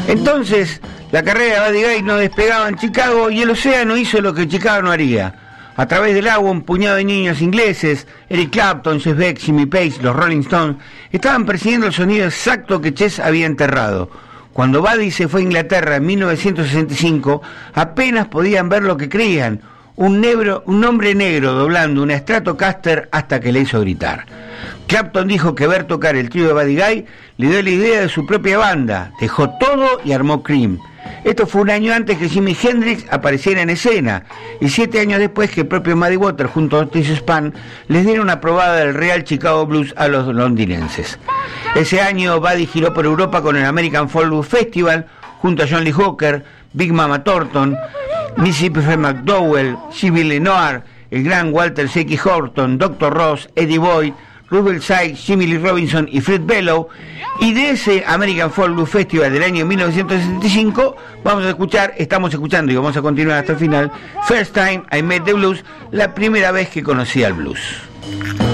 Entonces, la carrera de Buddy Guy no despegaba en Chicago y el océano hizo lo que Chicago no haría. A través del agua, un puñado de niños ingleses, Eric Clapton, Jeff Beck, Jimmy Page, los Rolling Stones, estaban persiguiendo el sonido exacto que Chess había enterrado. Cuando Buddy se fue a Inglaterra en 1965, apenas podían ver lo que creían, un hombre negro doblando una Stratocaster hasta que le hizo gritar. Clapton dijo que ver tocar el trío de Buddy Guy le dio la idea de su propia banda, dejó todo y armó Cream. Esto fue un año antes que Jimi Hendrix apareciera en escena y 7 años después que el propio Muddy Waters junto a Otis Spann les dieron una probada del Real Chicago Blues a los londinenses. Ese año Buddy giró por Europa con el American Folk Blues Festival junto a John Lee Hooker, Big Mama Thornton, Mississippi Fred McDowell, Sylvie Lenoir, el gran Walter Seki Horton, Dr. Ross, Eddie Boyd, Rubel Sykes, Jimmy Lee Robinson y Fred Bellow. Y de ese American Folk Blues Festival del año 1965 estamos escuchando y vamos a continuar hasta el final, First Time I Met the Blues, la primera vez que conocí al blues.